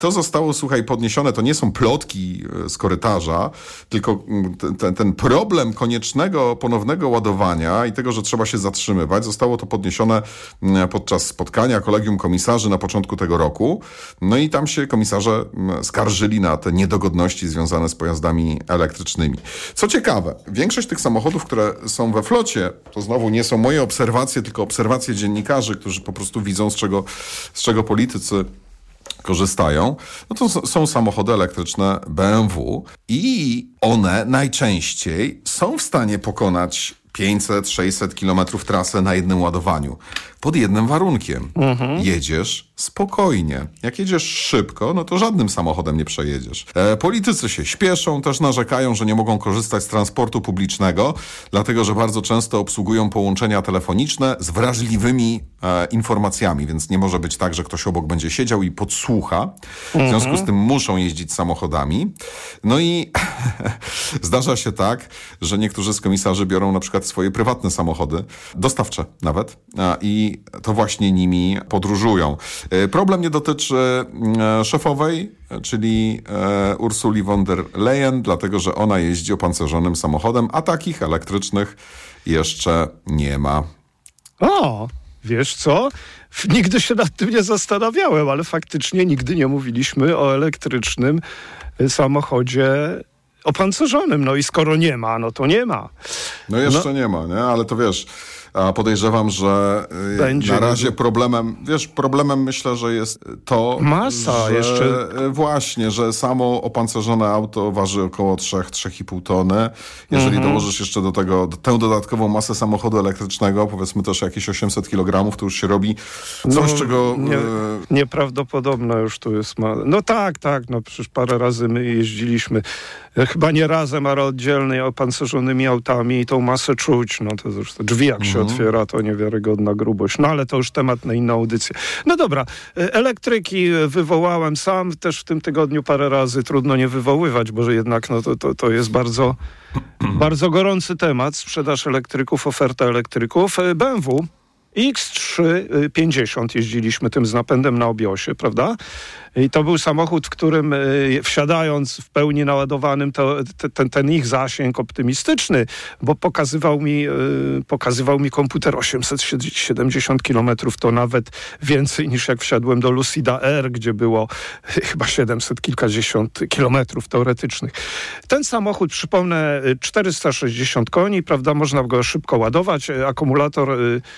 To zostało, słuchaj, podniesione, to nie są plotki z korytarza, tylko ten problem koniecznego ponownego ładowania i tego, że trzeba się zatrzymywać, zostało to podniesione podczas spotkania Kolegium Komisarzy na początku tego roku. No i tam się komisarze skarżyli na te niedogodności związane z pojazdami elektrycznymi. Co ciekawe, większość tych samochodów, które są we flocie, to znowu nie są moje obserwacje, tylko obserwacje dziennikarzy, którzy po prostu widzą, z czego politycy korzystają, no to są samochody elektryczne BMW i one najczęściej są w stanie pokonać 500-600 kilometrów trasę na jednym ładowaniu. Pod jednym warunkiem. Jedziesz spokojnie. Jak jedziesz szybko, no to żadnym samochodem nie przejedziesz. Politycy się śpieszą, też narzekają, że nie mogą korzystać z transportu publicznego, dlatego że bardzo często obsługują połączenia telefoniczne z wrażliwymi informacjami, więc nie może być tak, że ktoś obok będzie siedział i podsłucha. W związku z tym muszą jeździć samochodami. No i zdarza się tak, że niektórzy z komisarzy biorą na przykład swoje prywatne samochody, dostawcze nawet, i to właśnie nimi podróżują. Problem nie dotyczy szefowej, czyli Ursuli von der Leyen, dlatego że ona jeździ opancerzonym samochodem, a takich elektrycznych jeszcze nie ma. O, wiesz co? Nigdy się nad tym nie zastanawiałem, ale faktycznie nigdy nie mówiliśmy o elektrycznym samochodzie opancerzonym. No i skoro nie ma, no to nie ma. No jeszcze nie ma, nie? Ale to wiesz, podejrzewam, że na razie problemem myślę, że jest to, masa że jeszcze. Właśnie, że samo opancerzone auto waży około 3-3,5 tony. Jeżeli dołożysz jeszcze do tego tę dodatkową masę samochodu elektrycznego, powiedzmy też jakieś 800 kg, to już się robi coś, czego... Nieprawdopodobne już tu jest. No tak, no przecież parę razy my jeździliśmy, chyba nie razem, ale oddzielnie opancerzonymi autami i tą masę czuć. No to zresztą drzwi jak się otwiera, to niewiarygodna grubość. No ale to już temat na inną audycję. No dobra, elektryki wywołałem sam też w tym tygodniu parę razy. Trudno nie wywoływać, bo jednak no to jest bardzo, bardzo gorący temat. Sprzedaż elektryków, oferta elektryków. BMW X3 50 jeździliśmy tym z napędem na obiosie, prawda? I to był samochód, w którym wsiadając w pełni naładowanym, ten ich zasięg optymistyczny, bo pokazywał mi komputer 870 km, to nawet więcej niż jak wsiadłem do Lucida R, gdzie było chyba 700 kilkadziesiąt kilometrów teoretycznych. Ten samochód, przypomnę, 460 koni, prawda? Można go szybko ładować. Akumulator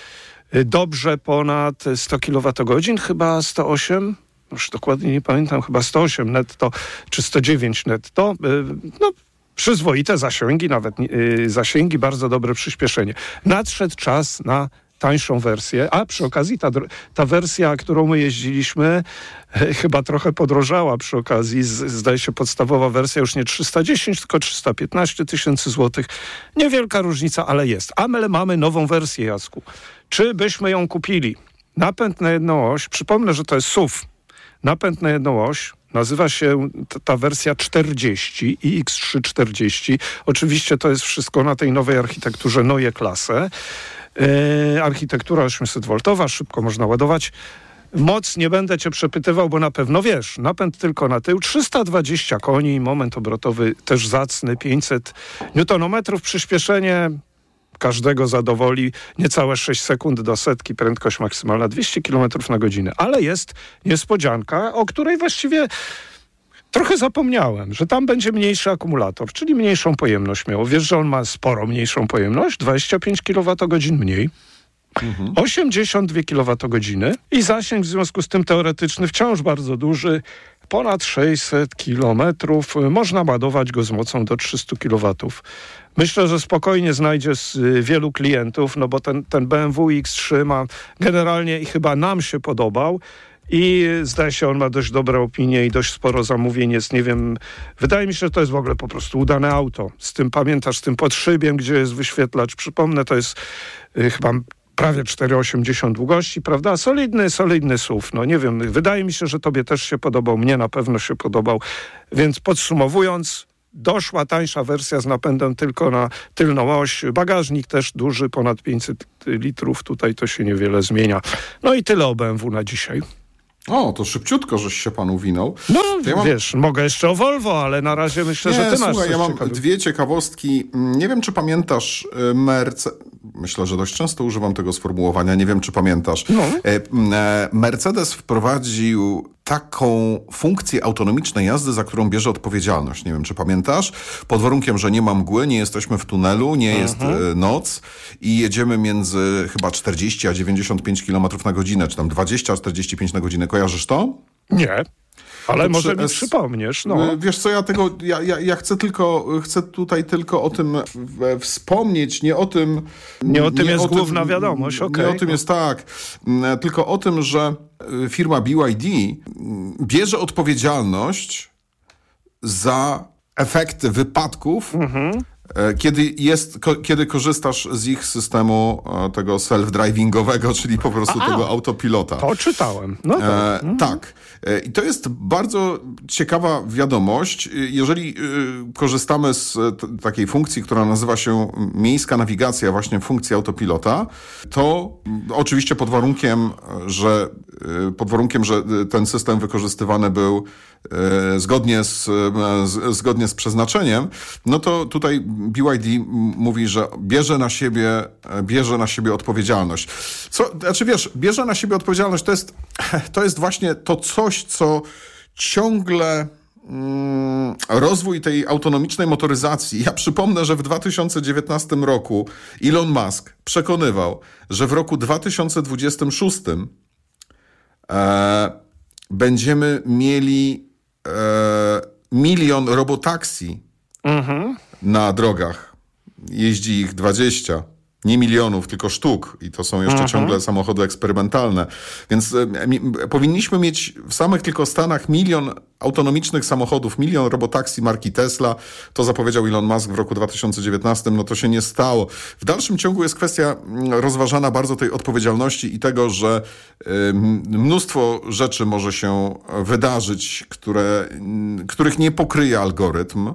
dobrze ponad 100 kWh, chyba 108, już dokładnie nie pamiętam, chyba 108 netto, czy 109 netto. No, przyzwoite zasięgi, nawet zasięgi, bardzo dobre przyspieszenie. Nadszedł czas na tańszą wersję, a przy okazji ta wersja, którą my jeździliśmy, chyba trochę podrożała przy okazji. Zdaje się, podstawowa wersja już nie 310, tylko 315 tysięcy złotych. Niewielka różnica, ale jest. Ale mamy nową wersję, Jacku. Czy byśmy ją kupili? Napęd na jedną oś, przypomnę, że to jest SUV. Napęd na jedną oś, nazywa się ta wersja 40 i X3 40. Oczywiście to jest wszystko na tej nowej architekturze Neue Klasse. Architektura 800V, szybko można ładować. Moc nie będę cię przepytywał, bo na pewno wiesz. Napęd tylko na tył, 320 koni, moment obrotowy też zacny, 500 Nm, przyspieszenie każdego zadowoli, niecałe 6 sekund do setki, prędkość maksymalna 200 km na godzinę. Ale jest niespodzianka, o której właściwie trochę zapomniałem, że tam będzie mniejszy akumulator, czyli mniejszą pojemność miał. Wiesz, że on ma sporo mniejszą pojemność, 25 kWh mniej. 82 kWh i zasięg w związku z tym teoretyczny wciąż bardzo duży, ponad 600 km. Można ładować go z mocą do 300 kW. Myślę, że spokojnie znajdzie wielu klientów, no bo ten BMW X3 ma generalnie i chyba nam się podobał. I zdaje się, on ma dość dobre opinie i dość sporo zamówień jest, nie wiem, wydaje mi się, że to jest w ogóle po prostu udane auto. Z tym, pamiętasz, z tym podszybiem, gdzie jest wyświetlacz, przypomnę, to jest chyba prawie 4,80 długości, prawda? Solidny SUV. No nie wiem, wydaje mi się, że tobie też się podobał, mnie na pewno się podobał. Więc podsumowując, doszła tańsza wersja z napędem tylko na tylną oś. Bagażnik też duży, ponad 500 litrów. Tutaj to się niewiele zmienia. No i tyle o BMW na dzisiaj. O, to szybciutko, żeś się pan uwinął. No, wiesz, mogę jeszcze o Volvo, ale na razie myślę, że ty masz coś ja mam ciekawego. dwie ciekawostki. Nie wiem, czy pamiętasz Myślę, że dość często używam tego sformułowania. Nie wiem, czy pamiętasz. No. Mercedes wprowadził taką funkcję autonomicznej jazdy, za którą bierze odpowiedzialność. Nie wiem, czy pamiętasz. Pod warunkiem, że nie ma mgły, nie jesteśmy w tunelu, nie jest noc i jedziemy między chyba 40 a 95 km na godzinę, czy tam 20 a 45 na godzinę. Kojarzysz to? Nie. Ale To może mi przypomniesz, no. Wiesz co, ja chcę tutaj tylko o tym wspomnieć, nie o tym... Nie o tym jest główna wiadomość, okej. Nie o tym jest tak, tylko o tym, że firma BYD bierze odpowiedzialność za efekty wypadków, kiedy korzystasz z ich systemu tego self-drivingowego, czyli po prostu tego autopilota. To czytałem. No tak. I to jest bardzo ciekawa wiadomość. Jeżeli korzystamy z takiej funkcji, która nazywa się miejska nawigacja, właśnie funkcji autopilota, to oczywiście pod warunkiem, że ten system wykorzystywany był zgodnie z przeznaczeniem, no to tutaj BYD mówi, że bierze na siebie odpowiedzialność. Bierze na siebie odpowiedzialność, to jest właśnie to coś, co ciągle rozwój tej autonomicznej motoryzacji. Ja przypomnę, że w 2019 roku Elon Musk przekonywał, że w roku 2026 będziemy mieli 1 000 000 robotaksi na drogach. Jeździ ich 20. Nie milionów, tylko sztuk. I to są jeszcze ciągle samochody eksperymentalne. Więc powinniśmy mieć w samych tylko Stanach 1 000 000 autonomicznych samochodów, 1 000 000 robotaksi marki Tesla. To zapowiedział Elon Musk w roku 2019. No to się nie stało. W dalszym ciągu jest kwestia rozważana bardzo tej odpowiedzialności i tego, że mnóstwo rzeczy może się wydarzyć, których nie pokryje algorytm.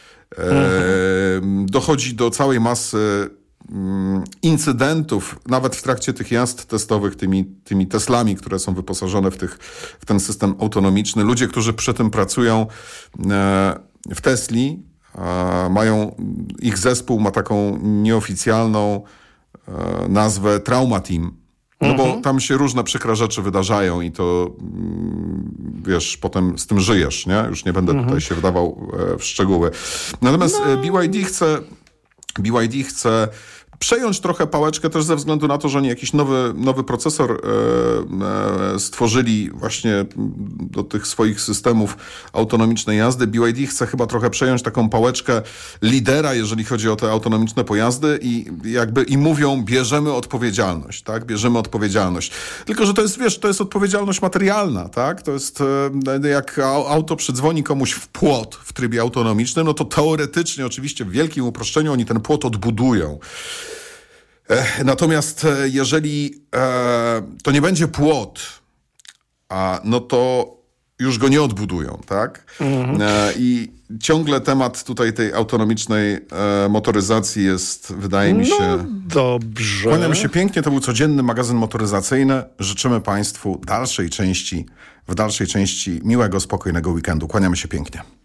Dochodzi do całej masy incydentów, nawet w trakcie tych jazd testowych tymi Teslami, które są wyposażone w ten system autonomiczny. Ludzie, którzy przy tym pracują w Tesli, ich zespół ma taką nieoficjalną nazwę Trauma Team. No bo tam się różne przykre rzeczy wydarzają i to, wiesz, potem z tym żyjesz, nie? Już nie będę tutaj się wdawał w szczegóły. Natomiast BYD chce przejąć trochę pałeczkę też ze względu na to, że oni jakiś nowy procesor stworzyli właśnie do tych swoich systemów autonomicznej jazdy. BYD chce chyba trochę przejąć taką pałeczkę lidera, jeżeli chodzi o te autonomiczne pojazdy i mówią, bierzemy odpowiedzialność, tak? Bierzemy odpowiedzialność. Tylko, że to jest, wiesz, to jest odpowiedzialność materialna, tak? To jest jak auto przydzwoni komuś w płot w trybie autonomicznym, no to teoretycznie, oczywiście w wielkim uproszczeniu oni ten płot odbudują. Natomiast jeżeli to nie będzie płot, no to już go nie odbudują, tak? I ciągle temat tutaj tej autonomicznej motoryzacji jest, wydaje mi się... Dobrze. Kłaniam się pięknie, to był codzienny magazyn motoryzacyjny. Życzymy Państwu w dalszej części miłego, spokojnego weekendu. Kłaniamy się pięknie.